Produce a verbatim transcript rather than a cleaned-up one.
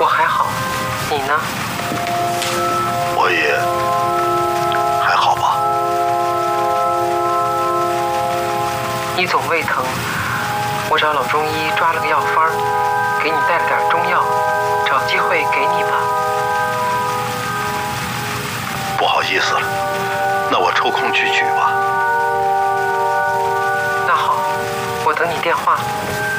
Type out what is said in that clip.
我还好，你呢？ 我也还好吧。 你总胃疼，我找老中医抓了个药方，给你带了点中药，找机会给你吧。 不好意思了，那我抽空去取吧。 那好，我等你电话。